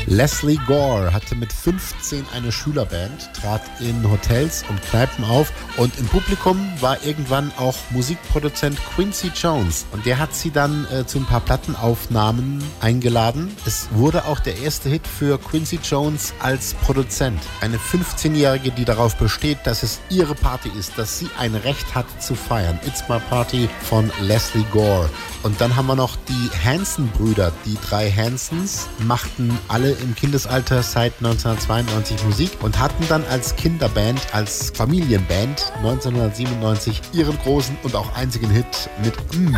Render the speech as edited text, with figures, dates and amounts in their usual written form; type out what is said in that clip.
Leslie Gore hatte mit 15 eine Schülerband, trat in Hotels und Kneipen auf und im Publikum war irgendwann auch Musikproduzent Quincy Jones und der hat sie dann zu ein paar Plattenaufnahmen eingeladen. Es wurde auch der erste Hit für Quincy Jones als Produzent. Eine 15-Jährige, die darauf besteht, dass es ihre Party ist, dass sie ein Recht hat zu feiern. It's My Party von Leslie Gore. Und dann haben wir noch die Hanson-Brüder. Die drei Hansons machten alle im Kindesalter seit 1992 Musik und hatten dann als Kinderband, als Familienband 1997 ihren großen und auch einzigen Hit mit